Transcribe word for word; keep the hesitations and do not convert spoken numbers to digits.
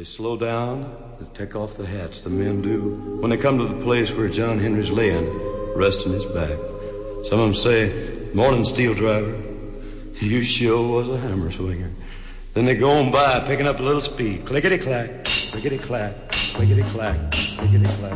They slow down, they take off the hats, the men do, when they come to the place where John Henry's laying, resting his back. Some of them say, "Morning, steel driver. You sure was a hammer swinger." Then they go on by, picking up a little speed. Clickety-clack, clickety-clack, clickety-clack, clickety-clack.